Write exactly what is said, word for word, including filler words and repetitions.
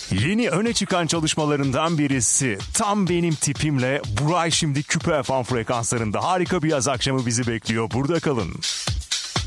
Yeni öne çıkan çalışmalarından birisi Tam Benim Tipimle Buray şimdi Küpe F M frekanslarında harika bir yaz akşamı bizi bekliyor. Burada kalın.